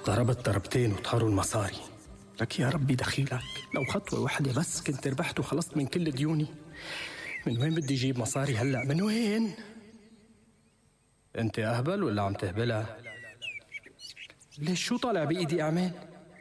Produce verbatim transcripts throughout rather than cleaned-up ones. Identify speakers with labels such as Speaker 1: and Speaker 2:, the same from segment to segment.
Speaker 1: ضربت ضربتين وطاروا المصاري. لك يا ربي دخيلك، لو خطوة واحدة بس كنت ربحت وخلصت من كل ديوني. من وين بدي جيب مصاري هلأ؟ من وين؟ انت اهبل ولا عم تهبلها؟ ليش شو طالع بإيدي أعمل؟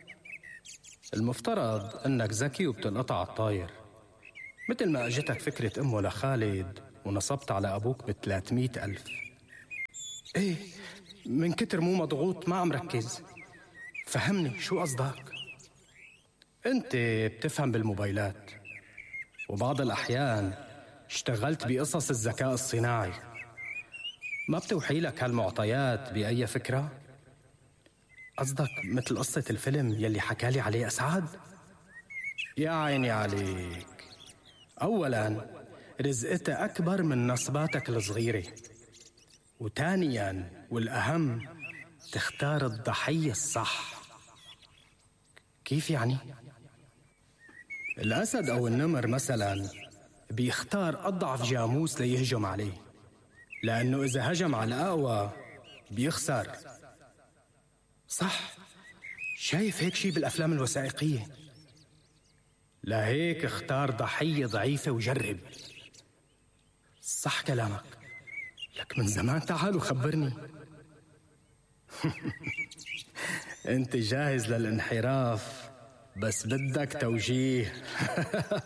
Speaker 1: المفترض أنك ذكي وبتلقطها على الطاير، مثل ما أجتك فكرة أمه لخالد ونصبت على أبوك بثلاثمية ألف. إيه، من كتر مو مضغوط ما عم ركز. فهمني شو قصدك؟ أنت بتفهم بالموبايلات، وبعض الأحيان اشتغلت بقصص الذكاء الصناعي. ما بتوحي لك هالمعطيات بأي فكرة؟ قصدك مثل قصة الفيلم يلي حكالي عليه أسعد؟ يا عيني عليك. أولاً رزقتها أكبر من نصباتك الصغيرة، وثانياً والأهم تختار الضحية الصح. كيف يعني؟ الأسد أو النمر مثلاً بيختار أضعف جاموس ليهجم عليه، لأنه إذا هجم على الأقوى بيخسر. صح، شايف هيك شي بالأفلام الوثائقية؟ لهيك اختار ضحية ضعيفة وجرب. صح كلامك. لك من زمان تعال وخبرني. انت جاهز للانحراف، بس بدك توجيه.